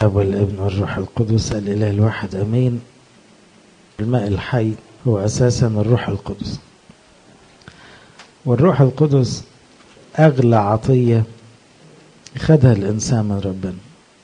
الاب والابن والروح القدس الاله الواحد امين. الماء الحي هو اساسا الروح القدس، والروح القدس اغلى عطيه خدها الانسان من ربنا.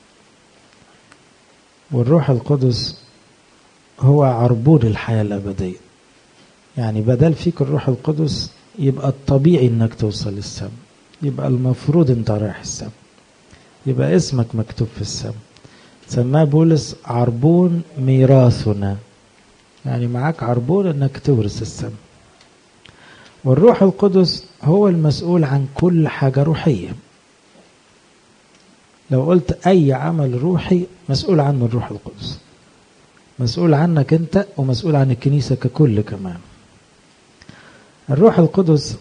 والروح القدس هو عربون الحياه الابديه، يعني بدل فيك الروح القدس يبقى الطبيعي انك توصل للسماء، يبقى المفروض انت رايح السماء، يبقى اسمك مكتوب في السماء. سماه بولس عربون ميراثنا، يعني معاك عربون انك تورث السماء. والروح القدس هو المسؤول عن كل حاجة روحية. لو قلت اي عمل روحي مسؤول عنه الروح القدس، مسؤول عنك انت ومسؤول عن الكنيسة ككل كمان. الروح القدس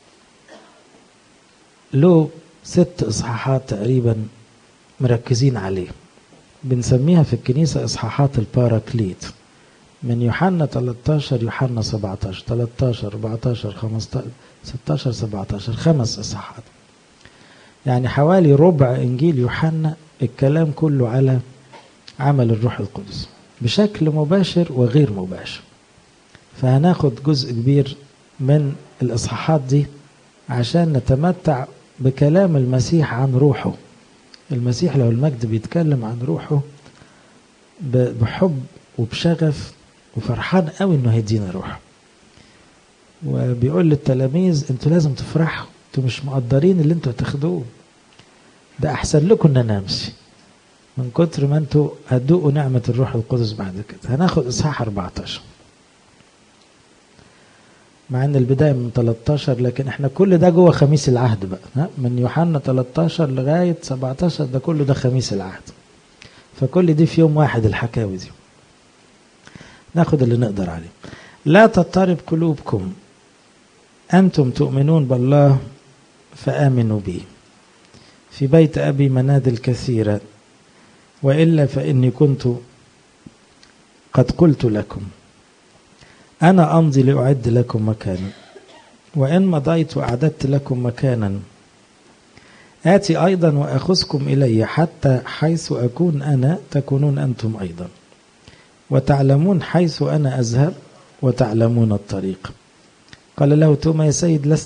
له 6 إصحاحات تقريبا مركزين عليه، بنسميها في الكنيسة إصحاحات الباراكليت، من يوحنا 13 يوحنا 17 13 14 15 16 17 5 إصحاحات، يعني حوالي ربع إنجيل يوحنا الكلام كله على عمل الروح القدس بشكل مباشر وغير مباشر. فهناخد جزء كبير من الإصحاحات دي عشان نتمتع بكلام المسيح عن روحه. المسيح له المجد بيتكلم عن روحه بحب وبشغف وفرحان قوي انه هيدينا روحه، وبيقول للتلاميذ انتوا لازم تفرحوا، انتوا مش مقدرين اللي انتوا هتاخدوه، ده احسن لكم ان انا امشي من كتر ما انتوا هتدوقوا نعمة الروح القدس بعد كده. هناخد اصحاح 14 مع ان البداية من 13، لكن احنا كل ده جوه خميس العهد بقى، من يوحنا 13 لغاية 17 ده كله ده خميس العهد، فكل دي في يوم واحد الحكاوي دي. ناخد اللي نقدر عليه. لا تضطرب قلوبكم، أنتم تؤمنون بالله فآمنوا بي، في بيت أبي منازل كثيرة، وإلا فإني كنت قد قلت لكم أنا أمضي لأعد لكم مكانا، وإن مضيت وأعددت لكم مكانا آتي أيضا وأخذكم إلي، حتى حيث أكون أنا تكونون أنتم أيضا، وتعلمون حيث أنا أذهب وتعلمون الطريق. قال له توما يا سيد لست